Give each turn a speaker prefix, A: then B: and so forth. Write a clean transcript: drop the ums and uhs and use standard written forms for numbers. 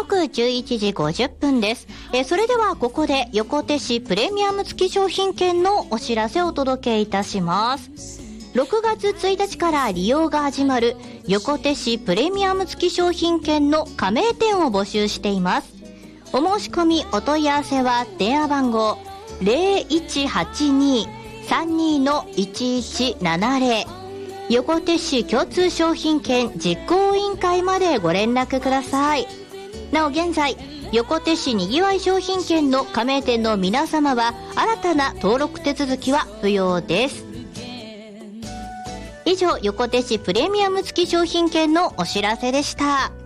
A: 刻11時50分です。それではここで横手市プレミアム付き商品券のお知らせをお届けいたします。6月1日から利用が始まる横手市プレミアム付き商品券の加盟店を募集しています。お申し込みお問い合わせは電話番号 0182-32-1170 横手市共通商品券実行委員会までご連絡ください。なお現在横手市にぎわい商品券の加盟店の皆様は新たな登録手続きは不要です。以上、横手市プレミアム付き商品券のお知らせでした。